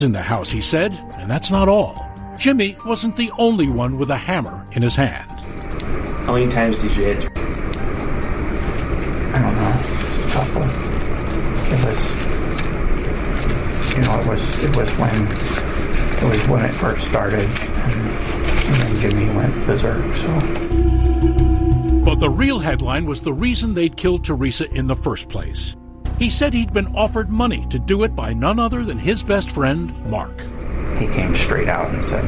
in the house, he said, and that's not all. Jimmy wasn't the only one with a hammer in his hand. How many times did you hit? I don't know, just a couple. It was when it first started, and then Jimmy went berserk, so. But the real headline was the reason they'd killed Teresa in the first place. He said he'd been offered money to do it by none other than his best friend, Mark. He came straight out and said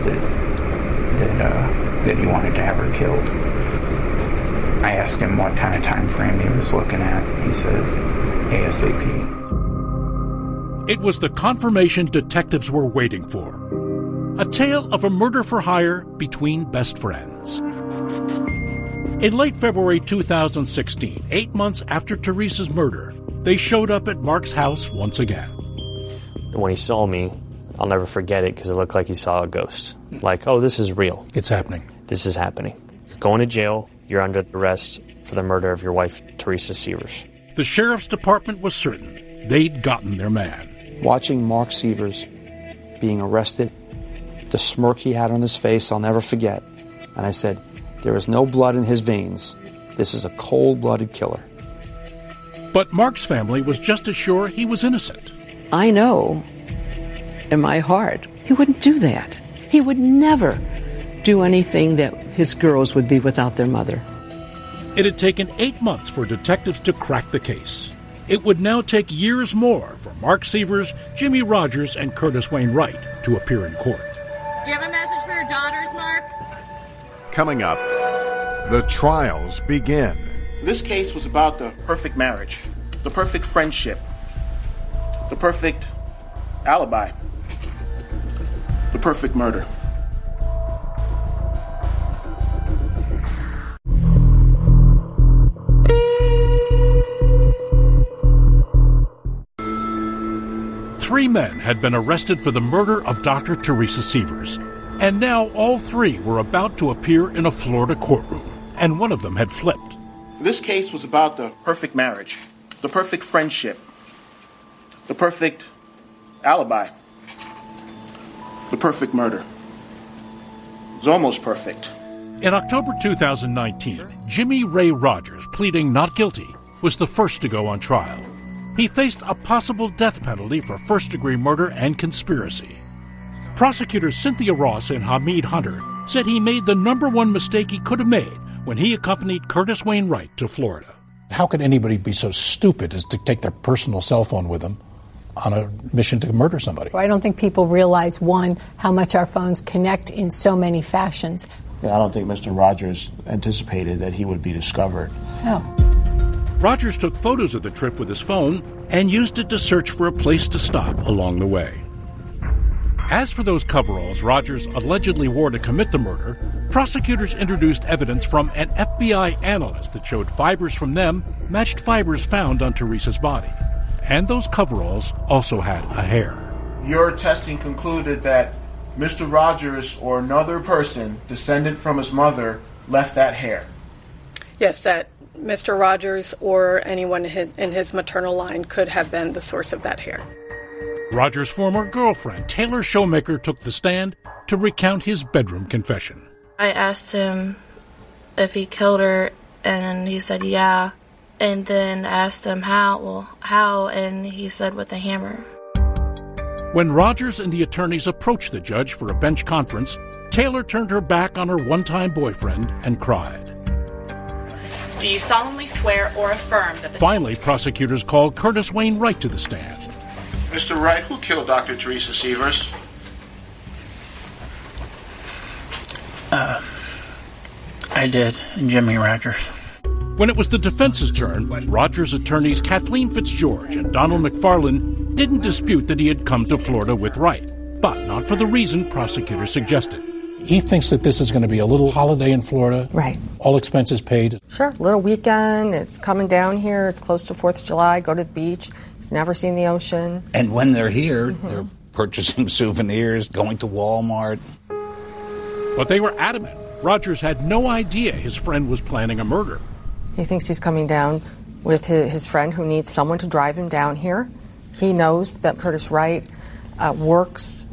that he wanted to have her killed. I asked him what kind of time frame he was looking at. He said ASAP. It was the confirmation detectives were waiting for. A tale of a murder for hire between best friends. In late February 2016, 8 months after Teresa's murder, they showed up at Mark's house once again. When he saw me, I'll never forget it because it looked like he saw a ghost. Like, oh, this is real. It's happening. This is happening. You're going to jail. You're under arrest for the murder of your wife, Teresa Sievers. The sheriff's department was certain they'd gotten their man. Watching Mark Sievers being arrested, the smirk he had on his face, I'll never forget. And I said, there is no blood in his veins. This is a cold-blooded killer. But Mark's family was just as sure he was innocent. I know in my heart he wouldn't do that. He would never do anything that his girls would be without their mother. It had taken 8 months for detectives to crack the case. It would now take years more for Mark Sievers, Jimmy Rogers, and Curtis Wayne Wright to appear in court. Do you have a message for your daughters, Mark? Coming up, the trials begin. This case was about the perfect marriage, the perfect friendship, the perfect alibi, the perfect murder. Three men had been arrested for the murder of Dr. Teresa Sievers, and now all three were about to appear in a Florida courtroom, and one of them had flipped. This case was about the perfect marriage, the perfect friendship, the perfect alibi, the perfect murder. It was almost perfect. In October 2019, Jimmy Ray Rogers, pleading not guilty, was the first to go on trial. He faced a possible death penalty for first-degree murder and conspiracy. Prosecutors Cynthia Ross and Hamid Hunter said he made the number one mistake he could have made when he accompanied Curtis Wayne Wright to Florida. How could anybody be so stupid as to take their personal cell phone with them on a mission to murder somebody? I don't think people realize, one, how much our phones connect in so many fashions. I don't think Mr. Rogers anticipated that he would be discovered. Oh. Rogers took photos of the trip with his phone and used it to search for a place to stop along the way. As for those coveralls Rogers allegedly wore to commit the murder, prosecutors introduced evidence from an FBI analyst that showed fibers from them matched fibers found on Teresa's body. And those coveralls also had a hair. Your testing concluded that Mr. Rogers or another person descended from his mother left that hair. Yes, that Mr. Rogers or anyone in his maternal line could have been the source of that hair. Rogers' former girlfriend, Taylor Showmaker, took the stand to recount his bedroom confession. I asked him if he killed her, and he said yeah. And then asked him how, and he said with a hammer. When Rogers and the attorneys approached the judge for a bench conference, Taylor turned her back on her one-time boyfriend and cried. Do you solemnly swear or affirm that the... Finally, prosecutors called Curtis Wayne Wright to the stand. Mr. Wright, who killed Dr. Teresa Sievers? I did, Jimmy Rogers. When it was the defense's turn, Rogers' attorneys Kathleen Fitzgeorge and Donald McFarland didn't dispute that he had come to Florida with Wright, but not for the reason prosecutors suggested. He thinks that this is going to be a little holiday in Florida. Right. All expenses paid. Sure, little weekend. It's coming down here. It's close to 4th of July. Go to the beach. He's never seen the ocean. And when they're here, they're purchasing souvenirs, going to Walmart. But they were adamant. Rogers had no idea his friend was planning a murder. He thinks he's coming down with his friend who needs someone to drive him down here. He knows that Curtis Wright works